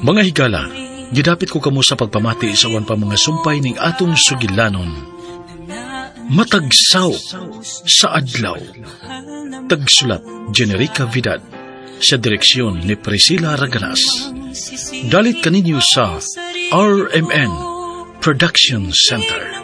Mga higala, gidapit ko kamo sa pagpamati sa awan pa mga sumpay ning atong sugilanon. Matagsaw sa adlaw. Tagsulat, Generica Vidal. Sa direksyon ni Priscilla Raganas. Dalit kaninyo sa RMN Production Center.